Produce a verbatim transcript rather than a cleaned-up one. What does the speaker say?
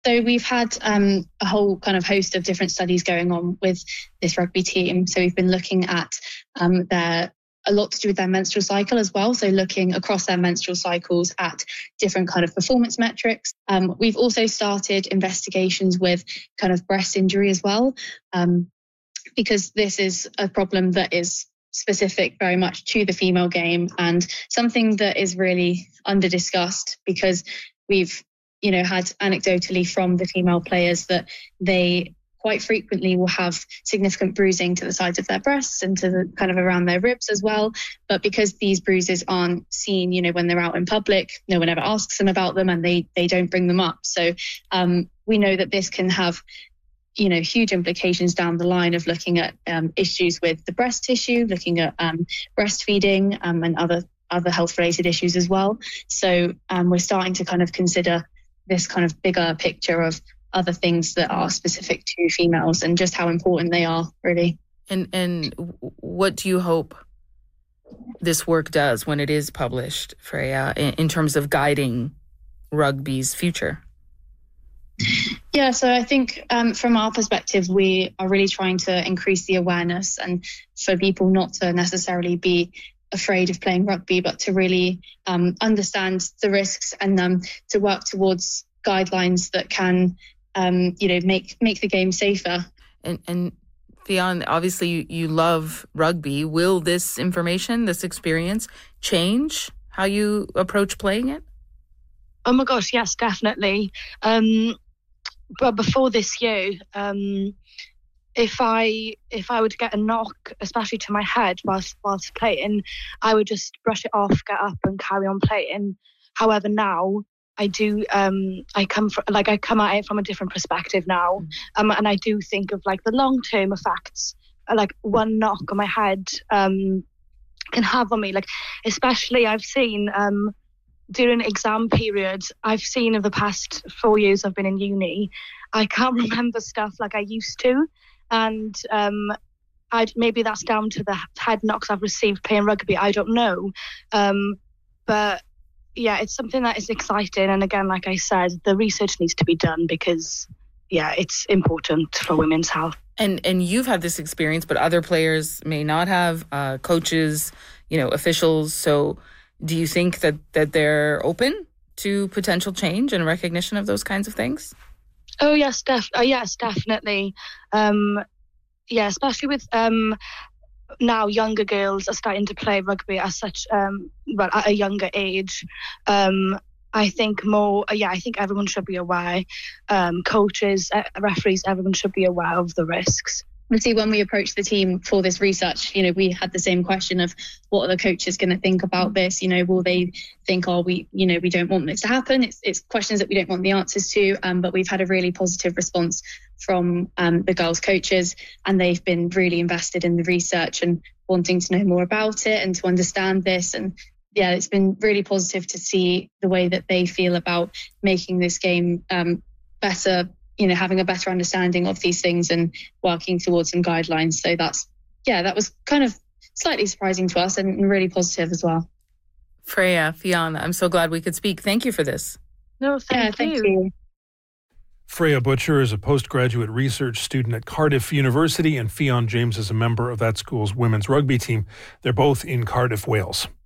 So we've had um, a whole kind of host of different studies going on with this rugby team. So we've been looking at um, their a lot to do with their menstrual cycle as well. So looking across their menstrual cycles at different kind of performance metrics. Um, we've also started investigations with kind of breast injury as well, um, because this is a problem that is specific very much to the female game and something that is really under discussed, because we've, you know, had anecdotally from the female players that they quite frequently will have significant bruising to the sides of their breasts and to the kind of around their ribs as well. But because these bruises aren't seen, you know, when they're out in public, no one ever asks them about them and they they don't bring them up. So um, we know that this can have, you know, huge implications down the line of looking at um, issues with the breast tissue, looking at um, breastfeeding um, and other other health related issues as well. So um, we're starting to kind of consider this kind of bigger picture of other things that are specific to females and just how important they are, really. And and what do you hope this work does when it is published, Freya, in, in terms of guiding rugby's future? Yeah, so I think um, from our perspective, we are really trying to increase the awareness and for people not to necessarily be afraid of playing rugby, but to really um, understand the risks and um, to work towards guidelines that can Um, you know, make make the game safer. And and Fionn, obviously you, you love rugby. Will this information, this experience, change how you approach playing it? Oh my gosh, yes, definitely. Um, but before this year, um, if I if I would get a knock, especially to my head whilst whilst playing, I would just brush it off, get up, and carry on playing. However, now I do, um, I come from, like, I come at it from a different perspective now. Mm. Um, and I do think of, like, the long-term effects, like, one knock on my head um, can have on me. Like, especially I've seen um, during exam periods, I've seen over the past four years I've been in uni, I can't remember stuff like I used to. And um, I'd, maybe that's down to the head knocks I've received playing rugby. I don't know. Um, but yeah, it's something that is exciting. And again, like I said, the research needs to be done because, yeah, it's important for women's health. And and you've had this experience, but other players may not have, uh, coaches, you know, officials. So do you think that, that they're open to potential change and recognition of those kinds of things? Oh, yes, def- oh, yes, definitely. Um, yeah, especially with... Um, now younger girls are starting to play rugby at such um well at a younger age. um I think more yeah I think everyone should be aware, um coaches, uh, referees, everyone should be aware of the risks. Obviously, when we approached the team for this research, you know, we had the same question of what are the coaches going to think about this? You know, will they think, oh, we, you know, we don't want this to happen? It's it's questions that we don't want the answers to. Um, but we've had a really positive response from um, the girls' coaches, and they've been really invested in the research and wanting to know more about it and to understand this. And yeah, it's been really positive to see the way that they feel about making this game um, better, you know, having a better understanding of these things and working towards some guidelines. So that's, yeah, that was kind of slightly surprising to us and really positive as well. Freya, Fionn, I'm so glad we could speak. Thank you for this. No, thank, yeah, thank you. you. Freya Butcher is a postgraduate research student at Cardiff University, and Fionn James is a member of that school's women's rugby team. They're both in Cardiff, Wales.